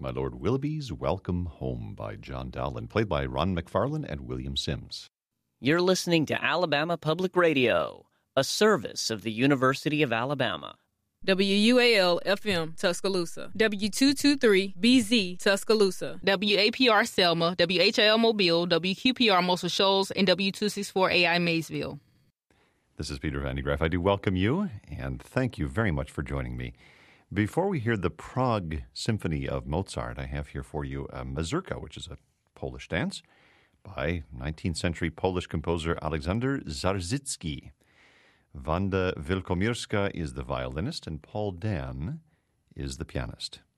My Lord Willoughby's Welcome Home by John Dowland, played by Ron McFarlane and William Sims. You're listening to Alabama Public Radio, a service of the University of Alabama. WUAL-FM, Tuscaloosa. W223-BZ, Tuscaloosa. WAPR Selma, WHIL Mobile, WQPR Muscle Shoals, and W264AI Maysville. This is Peter Van de Graaff. I do welcome you, and thank you very much for joining me. Before we hear the Prague Symphony of Mozart, I have here for you a mazurka, which is a Polish dance, by 19th century Polish composer Aleksander Zarzycki. Wanda Wielkomirska is the violinist, and Paul Dan is the pianist.